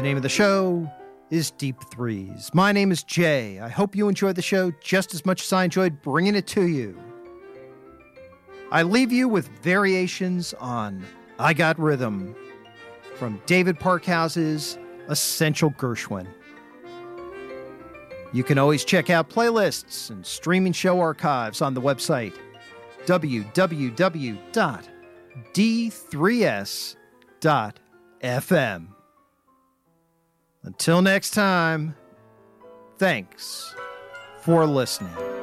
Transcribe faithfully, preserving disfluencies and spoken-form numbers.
name of the show is Deep Threes. My name is Jay. I hope you enjoyed the show just as much as I enjoyed bringing it to you. I leave you with variations on I Got Rhythm from David Parkhouse's Essential Gershwin. You can always check out playlists and streaming show archives on the website w w w dot d three s dot f m. Until next time, thanks for listening.